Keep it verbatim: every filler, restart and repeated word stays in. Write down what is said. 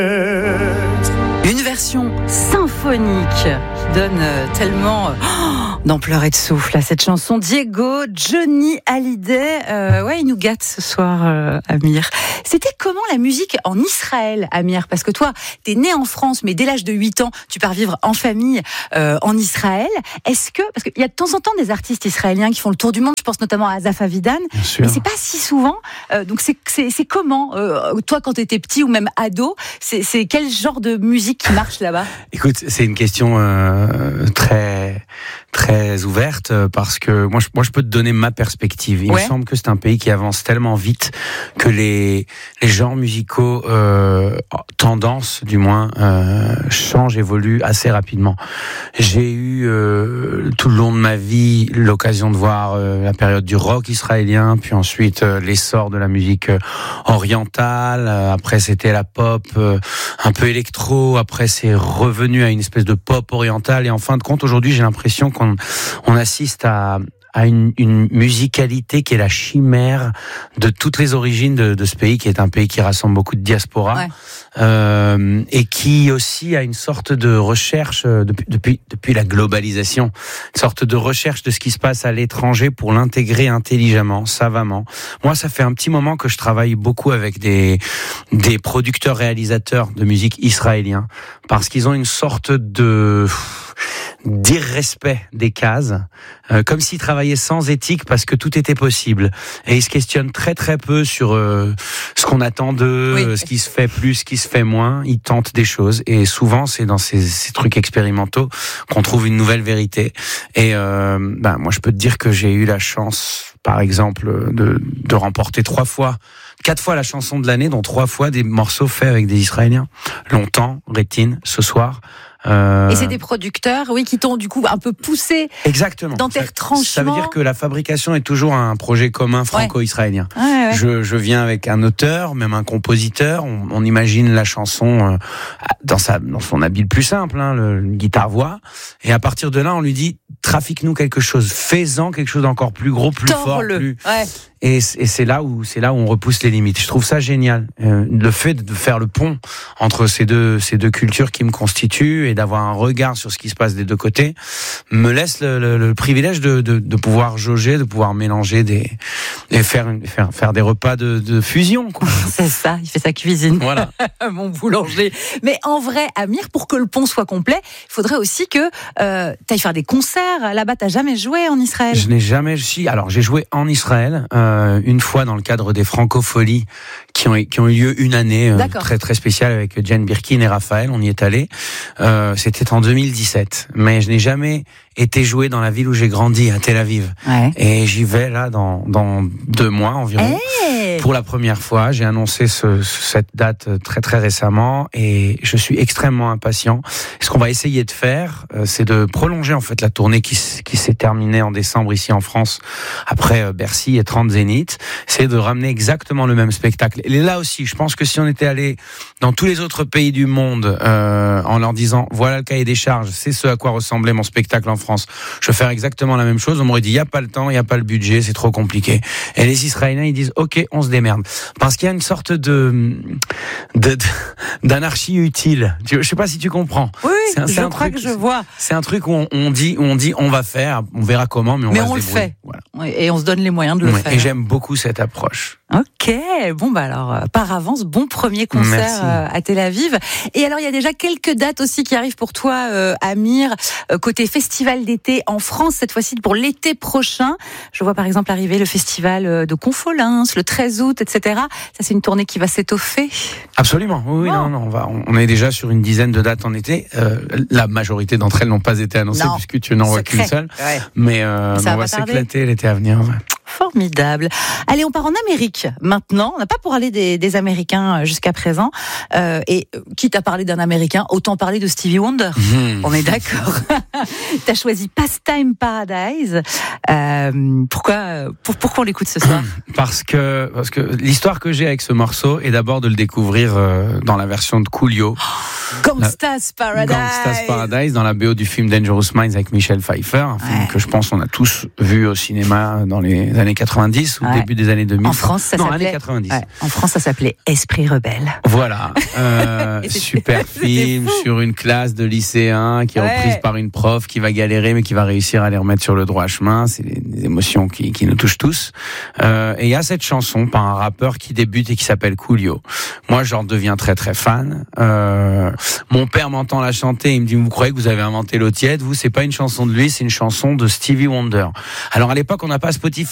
Une version symphonique qui donne tellement oh, d'ampleur et de souffle à cette chanson. Diego, Johnny Hallyday, euh, ouais, il nous gâte ce soir, euh, Amir. C'était comment la musique en Israël, Amir? Parce que toi, t'es né en France, mais dès l'âge de huit ans, tu pars vivre en famille euh, en Israël. Est-ce que, parce qu'il y a de temps en temps des artistes israéliens qui font le tour du monde, je pense notamment à Asaf Avidan, mais c'est pas si souvent. Euh, donc c'est, c'est, c'est comment, euh, toi quand t'étais petit ou même ado, c'est, c'est quel genre de musique qui marche là-bas? Écoute, c'est une question euh, très très ouverte parce que moi je, moi je peux te donner ma perspective. Il ouais. me semble que c'est un pays qui avance tellement vite que les les genres musicaux euh, tendance du moins euh, changent, évoluent assez rapidement. J'ai eu euh, tout le long de ma vie l'occasion de voir euh, la période du rock israélien, puis ensuite euh, l'essor de la musique euh, orientale. Euh, après c'était la pop euh, un peu électro. Après c'est revenu à une espèce de pop orientale. Et en fin de compte aujourd'hui j'ai l'impression qu'on on assiste à à une, une musicalité qui est la chimère de toutes les origines de, de ce pays, qui est un pays qui rassemble beaucoup de diaspora, ouais. euh, et qui aussi a une sorte de recherche depuis, depuis, depuis la globalisation, une sorte de recherche de ce qui se passe à l'étranger pour l'intégrer intelligemment, savamment. Moi, ça fait un petit moment que je travaille beaucoup avec des des producteurs réalisateurs de musique israéliens, parce qu'ils ont une sorte de d'irrespect des cases, euh, comme s'ils travaillaient sans éthique parce que tout était possible. Et ils se questionnent très très peu sur euh, ce qu'on attend d'eux, oui. ce qui se fait plus, ce qui se fait moins. Ils tentent des choses et souvent c'est dans ces, ces trucs expérimentaux qu'on trouve une nouvelle vérité. Et euh, ben moi je peux te dire que j'ai eu la chance, par exemple, de, de remporter trois fois, quatre fois la chanson de l'année, dont trois fois des morceaux faits avec des Israéliens. Longtemps, Rétine, ce soir. Euh... Et c'est des producteurs, oui, qui t'ont du coup un peu poussé. Exactement. Dans tes retranchements. Ça veut dire que la fabrication est toujours un projet commun franco-israélien. Ouais. Ouais, ouais. Je, je viens avec un auteur, même un compositeur. On, on imagine la chanson euh, dans sa, dans son habit le plus simple, hein, le, le guitare-voix. Et à partir de là, on lui dit trafique-nous quelque chose, fais-en quelque chose d'encore plus gros, plus Torle. fort, plus. Ouais. Et, et c'est là où c'est là où on repousse les limites. Je trouve ça génial, euh, le fait de faire le pont entre ces deux ces deux cultures qui me constituent et d'avoir un regard sur ce qui se passe des deux côtés me laisse le, le, le privilège de, de de pouvoir jauger, de pouvoir mélanger des et faire faire faire des repas de, de fusion, quoi. C'est ça, il fait sa cuisine. Voilà, mon boulanger. Mais en vrai, Amir, pour que le pont soit complet, il faudrait aussi que euh, tu ailles faire des concerts. Là-bas, t'as jamais joué en Israël? Je n'ai jamais. Si, alors j'ai joué en Israël. Euh, une fois dans le cadre des Francopholies qui ont qui ont eu lieu une année euh, très très spéciale avec Jane Birkin et Raphaël, on y est allé. Euh, c'était en deux mille dix-sept, mais je n'ai jamais été joué dans la ville où j'ai grandi, à Tel Aviv. Ouais. Et j'y vais là dans dans deux mois environ. Hey pour la première fois. J'ai annoncé ce, cette date très très récemment et je suis extrêmement impatient. Ce qu'on va essayer de faire, euh, c'est de prolonger en fait la tournée qui qui s'est terminée en décembre ici en France après euh, Bercy et trente Zénith. C'est de ramener exactement le même spectacle. Et là aussi, je pense que si on était allé dans tous les autres pays du monde euh, en leur disant voilà le cahier des charges, c'est ce à quoi ressemblait mon spectacle en France, je vais faire exactement la même chose, on m'aurait dit il y a pas le temps, il y a pas le budget, c'est trop compliqué. Et les Israéliens ils disent ok, on se démerde, parce qu'il y a une sorte de, de, de d'anarchie utile. Je sais pas si tu comprends. Oui, c'est un, je c'est un crois truc, que je vois. C'est un truc où on, on dit on dit on va faire, on verra comment, mais on mais va on se le débrouiller. fait. Voilà. Et on se donne les moyens de le ouais, faire. Et j'aime beaucoup cette approche. Ok, bon bah alors euh, par avance, bon premier concert euh, à Tel Aviv. Et alors il y a déjà quelques dates aussi qui arrivent pour toi, euh, Amir, euh, côté festival d'été en France, cette fois-ci pour l'été prochain. Je vois par exemple arriver le festival de Confolens le treize août, et cetera. Ça c'est une tournée qui va s'étoffer. Absolument, oui, bon. non, non, on va, on est déjà sur une dizaine de dates en été. Euh, la majorité d'entre elles n'ont pas été annoncées non. puisque tu n'en vois qu'une seule. Ouais. Mais, euh, mais on va s'éclater l'été à venir. Ouais. Formidable. Allez, on part en Amérique maintenant. On n'a pas parlé des, des Américains jusqu'à présent. Euh, et quitte à parler d'un Américain, autant parler de Stevie Wonder. Mmh. On est d'accord. Tu as choisi Pastime Paradise. Euh, pourquoi, pour, pourquoi on l'écoute ce soir ? Parce que, parce que l'histoire que j'ai avec ce morceau est d'abord de le découvrir euh, dans la version de Coolio. Gangsta's Paradise. Gangsta's Paradise, dans la B O du film Dangerous Minds avec Michel Pfeiffer, un film ouais. que je pense on a tous vu au cinéma dans les années quatre-vingt-dix ou ouais. début des années deux mille. En France, ça non, s'appelait années quatre-vingt-dix. Ouais. En France, ça s'appelait Esprit rebelle. Voilà, euh, super film sur une classe de lycéens qui est ouais. reprise par une prof qui va galérer mais qui va réussir à les remettre sur le droit chemin. C'est des, des émotions qui, qui nous touchent tous. Euh, et il y a cette chanson par un rappeur qui débute et qui s'appelle Coolio. Moi, j'en deviens très très fan. Euh, mon père m'entend la chanter, il me dit vous croyez que vous avez inventé l'eau tiède? Vous, c'est pas une chanson de lui, c'est une chanson de Stevie Wonder. Alors à l'époque, on n'a pas Spotify.